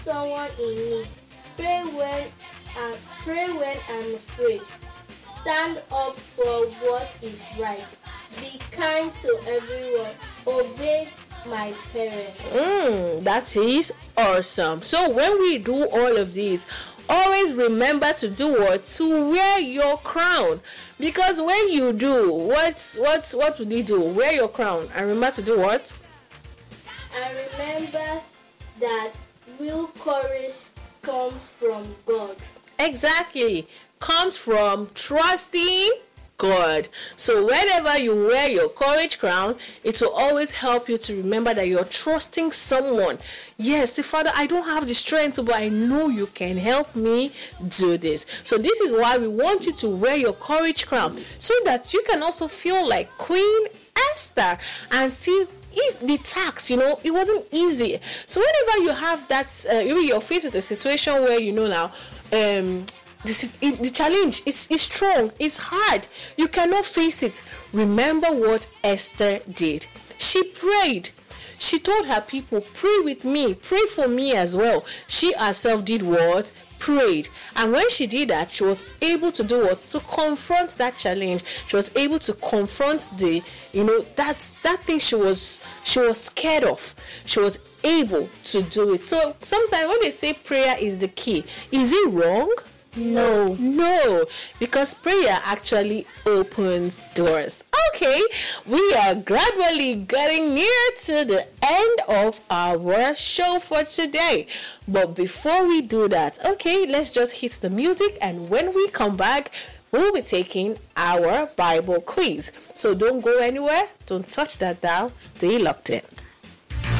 someone in need. Pray when I'm afraid. Stand up for what is right. Be kind to everyone. Obey my parents. That is awesome. So when we do all of these, always remember to do what? To wear your crown. Because when you do, what will you do? Wear your crown. And remember to do what? I remember that real courage comes from God. Exactly. Comes from trusting God. So whenever you wear your courage crown, it will always help you to remember that you're trusting someone. Yes, say, Father, I don't have the strength, but I know you can help me do this. So this is why we want you to wear your courage crown, so that you can also feel like Queen Esther and see if the tax, it wasn't easy. So whenever you have that, you're faced with a situation where now, the challenge is strong, it's hard, you cannot face it. Remember what Esther did. She prayed. She told her people, pray with me, pray for me as well. She herself did what? Prayed. And when she did that, she was able to do what? To confront that challenge. She was able to confront the, that thing she was scared of. She was able to do it. So sometimes when they say prayer is the key, is it wrong? No, because prayer actually opens doors. Okay, we are gradually getting near to the end of our show for today. But before we do that, okay, let's just hit the music, and when we come back, we'll be taking our Bible quiz. So don't go anywhere, don't touch that dial, stay locked in.